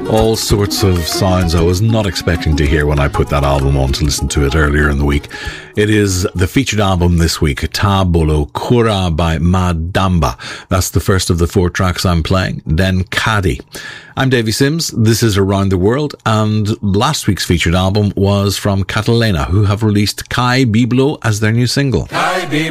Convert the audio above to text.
All sorts of sounds I was not expecting to hear when I put that album on to listen to it earlier in the week. It is the featured album this week, Ta Bolo Kura by Madamba. That's the first of the 4 tracks I'm playing. Then Kadi. I'm Davy Sims. This is Around the World, and last week's featured album was from Catalina, who have released Kai Biblo as their new single.